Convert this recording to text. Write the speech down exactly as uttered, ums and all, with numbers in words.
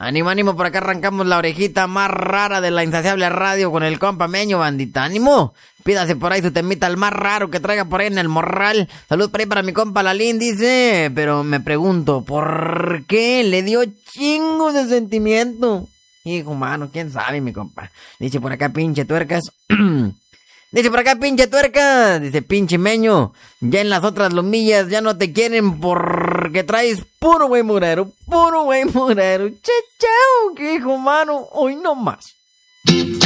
Ánimo, ánimo, por acá arrancamos la orejita más rara de la insaciable radio con el compa Meño, bandita. ¡Ánimo! Pídase por ahí su temita, el más raro que traiga por ahí en el morral. Salud por ahí para mi compa Lalín, dice. Pero me pregunto, ¿por qué le dio chingo de sentimiento? Hijo mano, quién sabe, mi compa. Dice por acá, pinche tuercas. Dice por acá, pinche tuercas. Dice, pinche Meño, ya en las otras lomillas ya no te quieren porque traes puro güey murero, puro güey murero. Che, chao, que hijo mano, hoy no más.